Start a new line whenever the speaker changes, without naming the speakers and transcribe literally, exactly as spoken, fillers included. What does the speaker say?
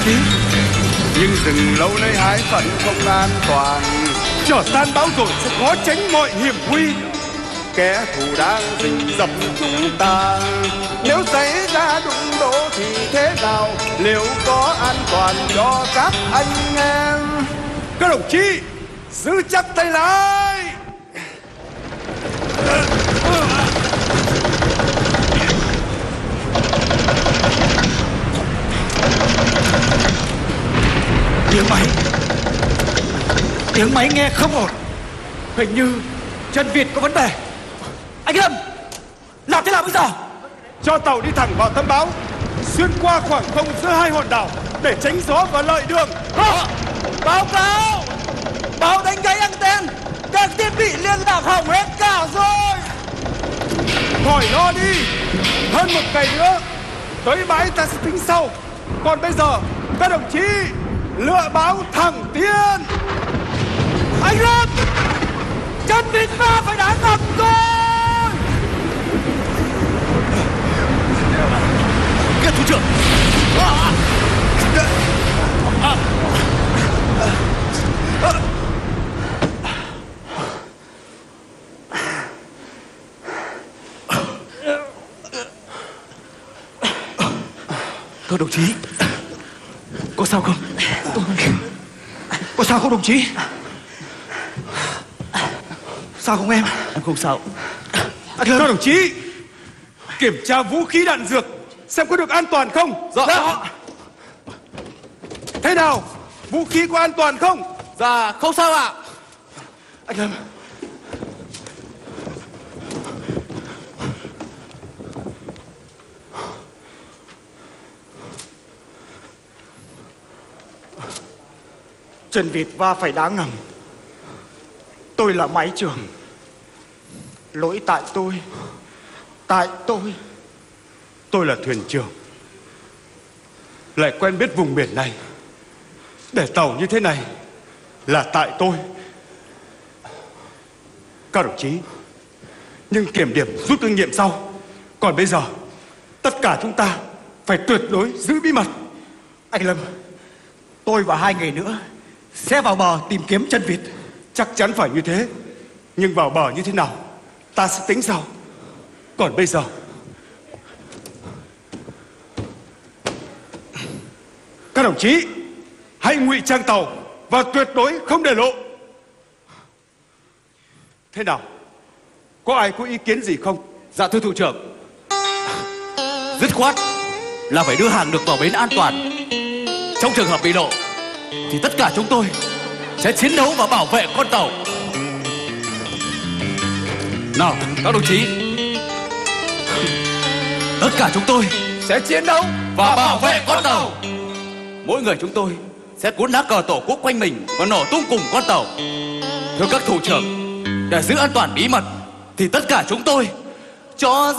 chí.
Nhưng dừng lâu nơi hai phận không an toàn,
Trở tan bão rồi sẽ khó tránh mọi hiểm nguy.
kẻ thù đang rình rập chúng ta. Nếu xảy ra đụng độ thì thế nào? Liệu có an toàn cho các anh em?
Các đồng chí giữ chắc tay lái.
Tiếng máy Tiếng máy nghe không ổn. Hình như chân vịt có vấn đề. Anh Lâm, làm thế nào bây giờ?
Cho tàu đi thẳng vào tâm bão, xuyên qua khoảng không giữa hai hòn đảo để tránh gió và lợi đường.
À, báo cáo, báo đánh gãy anten, các thiết bị liên lạc hỏng hết cả rồi.
Khỏi lo đi, hơn một ngày nữa tới bãi ta sẽ tính sau. Còn bây giờ các đồng chí lựa báo thẳng tiến.
Anh Lâm, chân vịt va phải đá ngầm rồi. Các thủ trưởng. À, à, à. Các đồng chí, có sao không? Có sao không đồng chí? Sao không em? Em không sao.
Các đồng chí kiểm tra vũ khí đạn dược xem có được an toàn không.
Dạ, dạ.
Thế nào, vũ khí có an toàn không?
Dạ không sao ạ. Anh Lâm, chân vịt va phải đá ngầm. Tôi là máy trưởng. Lỗi tại tôi. Tại tôi.
Tôi là thuyền trưởng, lại quen biết vùng biển này. Để tàu như thế này là tại tôi. Các đồng chí, nhưng kiểm điểm rút kinh nghiệm sau. Còn bây giờ tất cả chúng ta phải tuyệt đối giữ bí mật.
Anh Lâm, tôi và hai người nữa sẽ vào bờ tìm kiếm chân vịt.
Chắc chắn phải như thế. Nhưng vào bờ như thế nào ta sẽ tính sau. Còn bây giờ các đồng chí hãy ngụy trang tàu và tuyệt đối không để lộ. Thế nào, có ai có ý kiến gì không?
Dạ thưa thủ trưởng, dứt khoát là phải đưa hàng được vào bến an toàn. Trong trường hợp bị lộ thì tất cả chúng tôi sẽ chiến đấu và bảo vệ con tàu. Nào các đồng chí, tất cả chúng tôi sẽ chiến đấu và bảo vệ con tàu. Mỗi người chúng tôi sẽ cuốn lá cờ tổ quốc quanh mình và nổ tung cùng con tàu. Thưa các thủ trưởng, để giữ an toàn bí mật thì tất cả chúng tôi cho